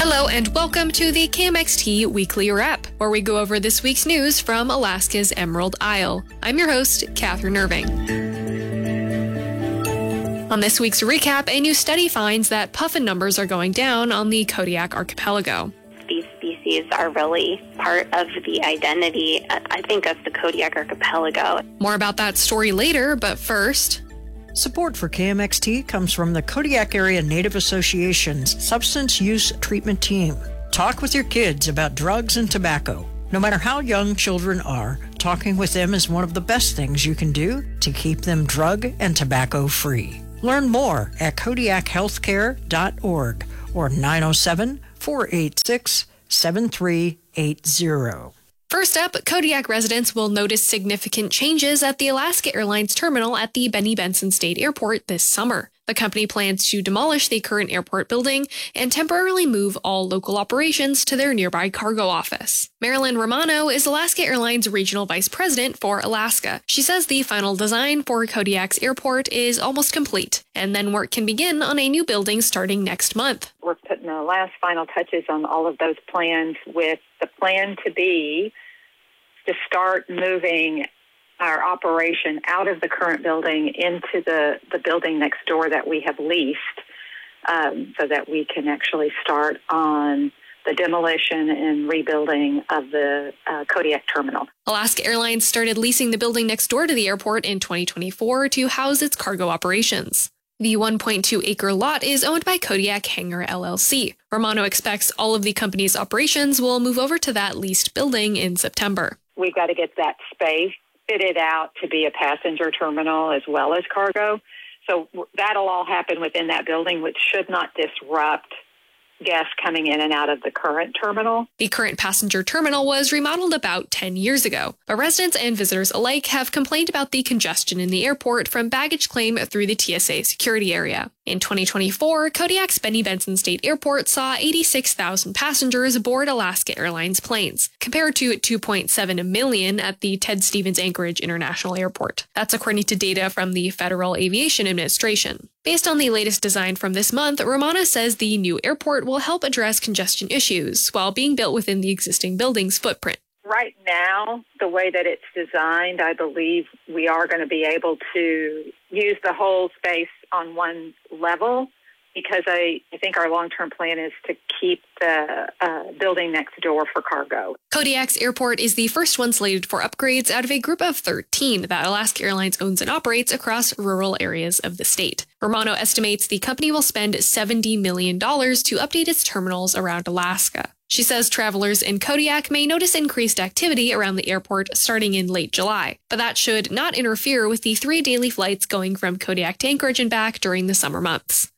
Hello and welcome to the KMXT Weekly Wrap, where we go over this week's news from Alaska's Emerald Isle. I'm your host, Catherine Irving. On this week's recap, a new study finds that puffin numbers are going down on the Kodiak archipelago. These species are really part of the identity, I think, of the Kodiak archipelago. More about that story later, but first... Support for KMXT comes from the Kodiak Area Native Association's Substance Use Treatment Team. Talk with your kids about drugs and tobacco. No matter how young children are, talking with them is one of the best things you can do to keep them drug and tobacco free. Learn more at kodiakhealthcare.org or 907-486-7380. First up, Kodiak residents will notice significant changes at the Alaska Airlines terminal at the Benny Benson State Airport this summer. The company plans to demolish the current airport building and temporarily move all local operations to their nearby cargo office. Marilyn Romano is Alaska Airlines Regional Vice President for Alaska. She says the final design for Kodiak's airport is almost complete, and then work can begin on a new building starting next month. We're putting the last final touches on all of those plans, with the plan to be to start moving our operation out of the current building into the building next door that we have leased, so that we can actually start on the demolition and rebuilding of the Kodiak terminal. Alaska Airlines started leasing the building next door to the airport in 2024 to house its cargo operations. The 1.2-acre lot is owned by Kodiak Hangar LLC. Romano expects all of the company's operations will move over to that leased building in September. We've got to get that space fitted out to be a passenger terminal as well as cargo. So that'll all happen within that building, which should not disrupt guests coming in and out of the current terminal. The current passenger terminal was remodeled about 10 years ago, but residents and visitors alike have complained about the congestion in the airport from baggage claim through the TSA security area. In 2024, Kodiak's Benny Benson State Airport saw 86,000 passengers aboard Alaska Airlines planes, compared to 2.7 million at the Ted Stevens Anchorage International Airport. That's according to data from the Federal Aviation Administration. Based on the latest design from this month, Romano says the new airport will help address congestion issues while being built within the existing building's footprint. Right now, the way that it's designed, I believe we are going to be able to use the whole space on one level, because I think our long-term plan is to keep the building next door for cargo. Kodiak's airport is the first one slated for upgrades out of a group of 13 that Alaska Airlines owns and operates across rural areas of the state. Romano estimates the company will spend $70 million to update its terminals around Alaska. She says travelers in Kodiak may notice increased activity around the airport starting in late July, but that should not interfere with the 3 daily flights going from Kodiak to Anchorage and back during the summer months.